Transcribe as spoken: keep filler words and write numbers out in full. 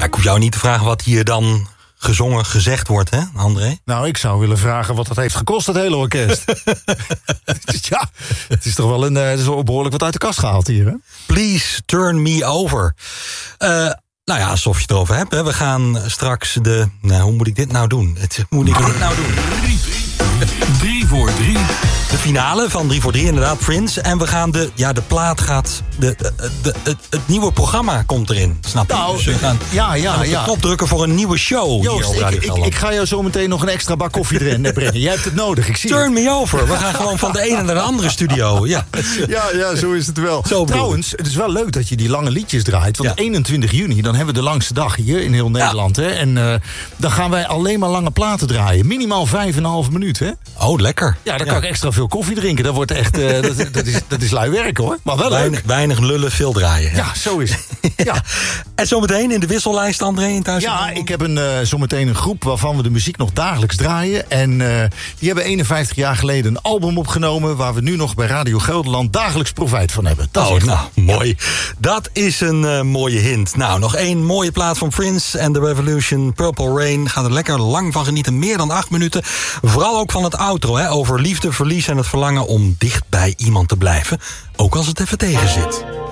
ik hoef jou niet te vragen wat hier dan gezongen, gezegd wordt, hè, André? Nou, ik zou willen vragen wat dat heeft gekost, het hele orkest. Ja, het is toch wel een, het is wel behoorlijk wat uit de kast gehaald hier, hè? Please turn me over. Uh, nou ja, alsof je het erover hebt, hè. We gaan straks de... Nou, hoe moet ik dit nou doen? Het, hoe moet ik dit nou doen? drie voor drie. De finale van drie voor drie, inderdaad, Prince. En we gaan de... Ja, de plaat gaat... De, de, de, het, het nieuwe programma komt erin, snap je? Nou, dus we gaan, ja, ja, gaan op ja. de knop drukken voor een nieuwe show. Joost, hier op Radio ik, ik, Gelderland. ik ga jou zo meteen nog een extra bak koffie erin brengen. Jij hebt het nodig, ik zie Turn het. me over. We gaan gewoon van de ene naar de andere studio. Ja, Ja, ja, zo is het wel. Zo Trouwens, het is wel leuk dat je die lange liedjes draait. Want Ja. eenentwintig juni, dan hebben we de langste dag hier in heel Nederland. Hè? En uh, dan gaan wij alleen maar lange platen draaien. Minimaal vijf en een half minuut, hè? Oh, lekker. Ja, dan kan ik extra veel koffie drinken. Dat wordt echt, uh, dat, dat, is, dat is lui werk, hoor. Maar wel leuk. Weinig, weinig lullen, veel draaien. Ja, zo is het. Ja. En zometeen in de wissellijst, André, in thuis. Ja, ik heb een, uh, zometeen een groep waarvan we de muziek nog dagelijks draaien. En uh, die hebben eenenvijftig jaar geleden een album opgenomen... waar we nu nog bij Radio Gelderland dagelijks profijt van hebben. Dat is Oh, echt- nou, mooi. Dat is een uh, mooie hint. Nou, nog één mooie plaat van Prince en The Revolution, Purple Rain. Gaat er lekker lang van genieten, meer dan acht minuten. Vooral ook van het outro, hè, over liefde, verlies en het verlangen... om dicht bij iemand te blijven, ook als het even tegen zit.